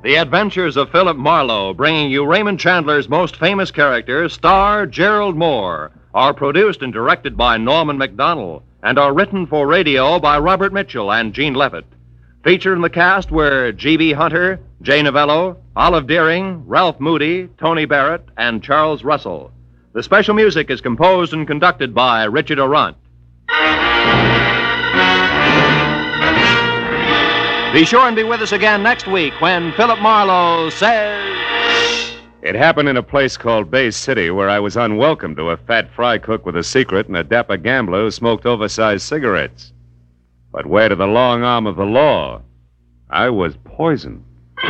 The Adventures of Philip Marlowe, bringing you Raymond Chandler's most famous character, star Gerald Moore, are produced and directed by Norman Macdonnell and are written for radio by Robert Mitchell and Gene Levitt. Featured in the cast were G.B. Hunter, Jay Novello, Olive Deering, Ralph Moody, Tony Barrett, and Charles Russell. The special music is composed and conducted by Richard Aurunt. Be sure and be with us again next week when Philip Marlowe says... It happened in a place called Bay City where I was unwelcome to a fat fry cook with a secret and a dapper gambler who smoked oversized cigarettes. But where to the long arm of the law? I was poisoned.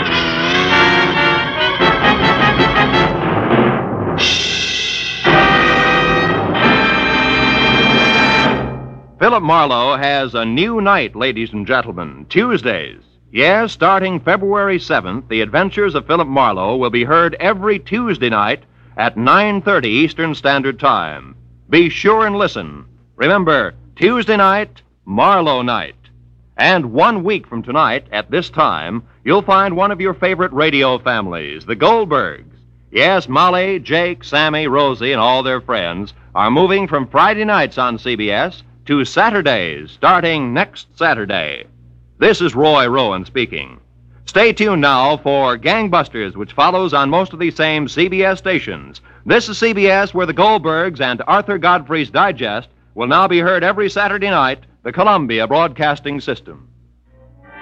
Philip Marlowe has a new night, ladies and gentlemen, Tuesdays. Yes, starting February 7th, the Adventures of Philip Marlowe will be heard every Tuesday night at 9:30 Eastern Standard Time. Be sure and listen. Remember, Tuesday night, Marlowe night. And 1 week from tonight, at this time, you'll find one of your favorite radio families, the Goldbergs. Yes, Molly, Jake, Sammy, Rosie, and all their friends are moving from Friday nights on CBS to Saturdays, starting next Saturday. This is Roy Rowan speaking. Stay tuned now for Gangbusters, which follows on most of these same CBS stations. This is CBS, where the Goldbergs and Arthur Godfrey's Digest will now be heard every Saturday night, the Columbia Broadcasting System.